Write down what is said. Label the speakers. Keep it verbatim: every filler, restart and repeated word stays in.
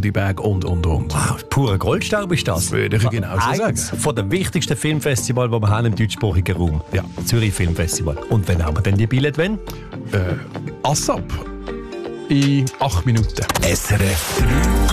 Speaker 1: Rudiberg und, und, und.
Speaker 2: Wow, purer Goldstaub ist das.
Speaker 1: Würde ich genau so sagen.
Speaker 2: Eins von den wichtigsten Filmfestivals, die wir haben im deutschsprachigen Raum.
Speaker 1: Ja.
Speaker 2: Zürich Filmfestival. Und wann haben wir denn die Billette, wenn?
Speaker 1: Äh, ASAP. In acht Minuten.
Speaker 3: S R F drei